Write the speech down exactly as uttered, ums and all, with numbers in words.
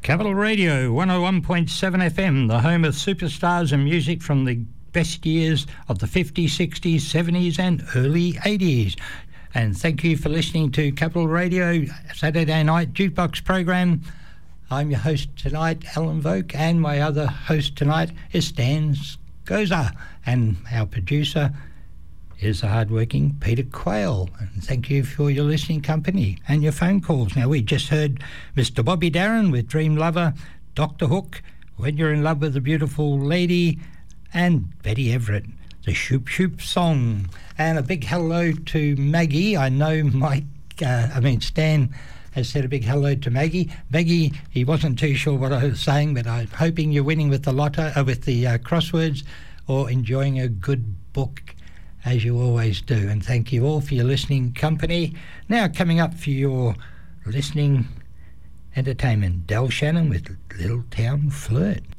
Capital Radio, one oh one point seven F M, the home of superstars and music from the best years of the fifties, sixties, seventies and early eighties. And thank you for listening to Capital Radio Saturday Night Jukebox program. I'm your host tonight, Alan Voke, and my other host tonight is Stan Scosa, and our producer is the hard-working Peter Quayle. And thank you for your listening company and your phone calls. Now, we just heard Mister Bobby Darin with Dream Lover, Doctor Hook, When You're in Love with a Beautiful Lady, and Betty Everett, the Shoop Shoop song. And a big hello to Maggie. I know Mike, uh, I mean Stan has said a big hello to Maggie. Maggie, he wasn't too sure what I was saying, but I'm hoping you're winning with the lotto, uh, with the uh, crosswords, or enjoying a good book, as you always do. And thank you all for your listening company. Now, coming up for your listening entertainment, Del Shannon with Little Town Flirt.